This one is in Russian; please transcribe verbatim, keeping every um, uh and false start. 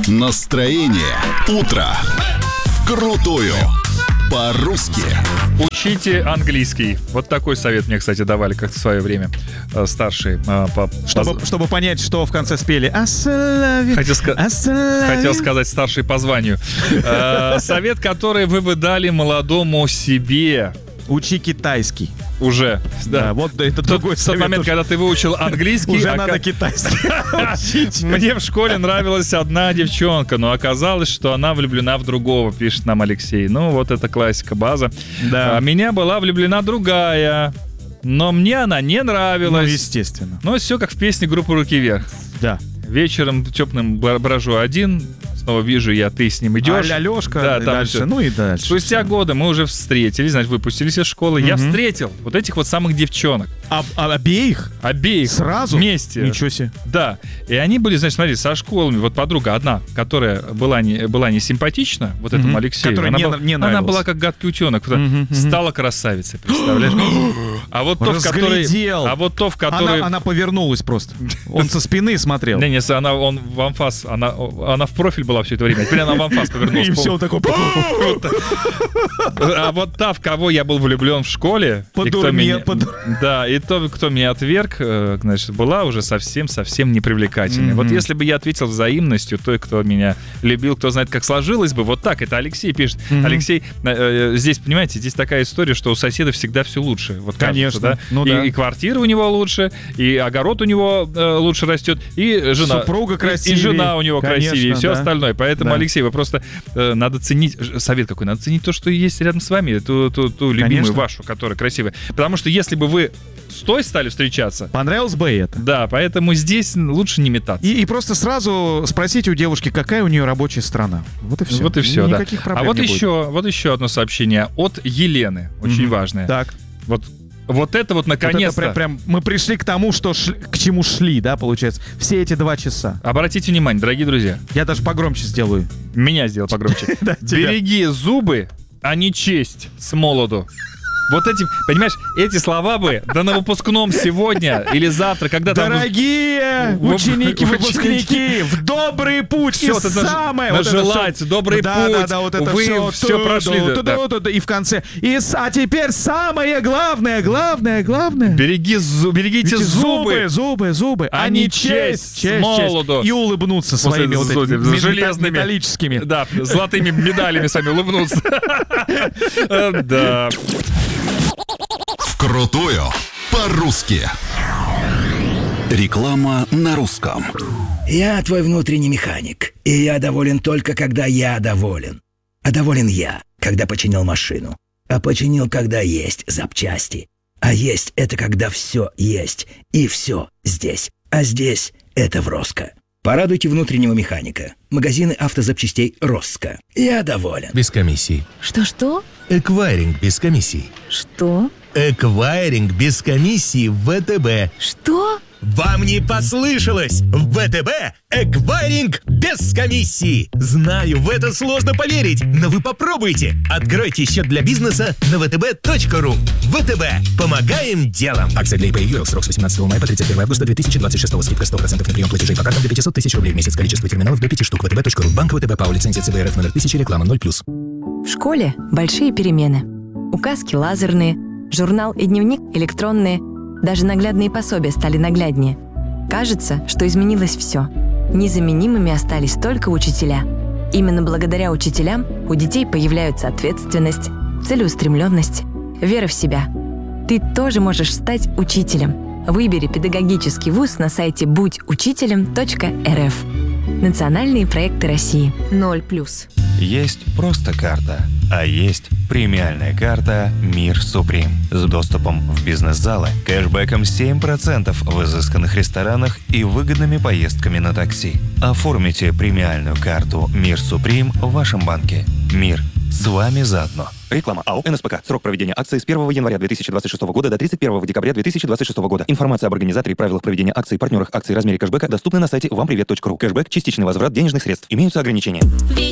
Настроение утро. Вкрутую. По-русски. Учите английский. Вот такой совет мне, кстати, давали как-то в свое время э, старшие. Э, по, чтобы, по... чтобы понять, что в конце спели. Хотел, ска... Хотел сказать старшие по званию. Э, совет, который вы бы дали молодому себе. Учи китайский. Уже. Да, да вот это другой совет. В тот момент, уже... когда ты выучил английский... Уже а надо китайский учить. Мне в школе нравилась одна девчонка, но оказалось, что она влюблена в другого, пишет нам Алексей. Ну, вот это классика, база. Да. А меня была влюблена другая, но мне она не нравилась. Ну, естественно. Ну, все как в песне группы «Руки вверх». Да. Вечером теплым брожу один, снова вижу я, ты с ним идешь. А Алёшка, да, и там дальше, все. Ну и дальше. Спустя все. годы мы уже встретились, значит, выпустились из школы. Угу. Я встретил вот этих вот самых девчонок. А, а, обеих? Обеих. Сразу? Вместе. Ничего себе. Да. И они были, значит, смотри, со школами. Вот подруга одна, которая была не, была не симпатична, вот этому угу. Алексею. Которая она, не, была, не она была как гадкий утенок. Угу. Стала красавицей, представляешь? А вот то, в которой... А вот то, в которой... Она, она повернулась просто. Он со спины смотрел. Не, не, она, он в анфас, она, она в профиль была все это время. Теперь она в анфас повернулась. И все такое. А вот та, в кого я был влюблен в школе, и кто меня, да, и то, кто меня отверг, значит, была уже совсем-совсем непривлекательной. Mm-hmm. Вот если бы я ответил взаимностью той, кто меня любил, кто знает, как сложилось бы, вот так. Это Алексей пишет. Mm-hmm. Алексей, э, здесь, понимаете, здесь такая история, что у соседа всегда все лучше. Вот конечно. Кажется, да? Ну, и, да. и квартира у него лучше, и огород у него э, лучше растет, и жена. Супруга красивее. И, и жена у него конечно, красивее, и все да. остальное. Поэтому, да. Алексей, вы просто э, надо ценить, совет какой, надо ценить то, что есть рядом с вами, ту, ту, ту любимую конечно. Вашу, которая красивая. Потому что если бы вы с той стали встречаться... Понравилось бы это. Да, поэтому здесь лучше не метаться. И, и просто сразу спросите у девушки, какая у нее рабочая страна. Вот и все. Вот и все, Никаких да. проблем А вот не еще, будет. вот еще одно сообщение от Елены, очень mm-hmm. важное. Так. Вот, вот это вот наконец-то... Вот это прям, прям мы пришли к тому, что шли, к чему шли, да, получается, все эти два часа. Обратите внимание, дорогие друзья. Я даже погромче сделаю. Меня сделал погромче. Береги зубы, а не честь с молоду. Вот эти, понимаешь, эти слова бы да на выпускном сегодня или завтра, когда там... Дорогие ученики, выпускники, в добрый путь! Все, и самое... Вот нажелать, все, добрый да, путь, да, да, вот это вы все, все прошли. Да, да. Да, да, и в конце... И, а теперь самое главное, главное, главное... Береги, берегите зубы, зубы, зубы, зубы, а не честь, честь, молоду. И улыбнуться своими вот этими железными, металлическими. Да, золотыми медалями сами улыбнуться. Да. Вкрутую по-русски. Реклама на русском. Я твой внутренний механик, и я доволен только, когда я доволен. А доволен я, когда починил машину. А починил, когда есть запчасти. А есть — это когда все есть, и все здесь. А здесь — это в Роско. Порадуйте внутреннего механика. Магазины автозапчастей Роско. Я доволен. Без комиссий. Что-что? Эквайринг без комиссий. Что? Эквайринг без комиссии в ВТБ. Что? Вам не послышалось! В ВТБ эквайринг без комиссии! Знаю, в это сложно поверить, но вы попробуйте! Откройте счет для бизнеса на вэ тэ бэ точка ру. ВТБ. Помогаем делом! Акция для ИП и ЮЭЛ. Срок с восемнадцатого мая по тридцать первого августа две тысячи двадцать шестого. Скидка сто процентов на прием платежей по картам до пятьсот тысяч рублей в месяц. Количество терминалов до пяти штук. вэ тэ бэ точка ру. Банк ВТБ ПАО. Лицензия цэ вэ эр эф номер тысяча. Реклама ноль плюс. В школе большие перемены. Указки лазерные, журнал и дневник электронные. Даже наглядные пособия стали нагляднее. Кажется, что изменилось все. Незаменимыми остались только учителя. Именно благодаря учителям у детей появляются ответственность, целеустремленность, вера в себя. Ты тоже можешь стать учителем. Выбери педагогический вуз на сайте будь учителем точка эр эф. Национальные проекты России. ноль плюс. Есть просто карта, а есть премиальная карта «Мир Суприм» с доступом в бизнес-залы, кэшбэком семь процентов в изысканных ресторанах и выгодными поездками на такси. Оформите премиальную карту «Мир Суприм» в вашем банке. Мир с вами заодно. Реклама. АО «эн эс пэ ка». Срок проведения акции с первого января две тысячи двадцать шестого года до тридцать первого декабря две тысячи двадцать шестого года. Информация об организаторе и правилах проведения акций, партнерах акций и размере кэшбэка доступны на сайте вампривет точка ру. Кэшбэк – частичный возврат денежных средств. Имеются ограничения.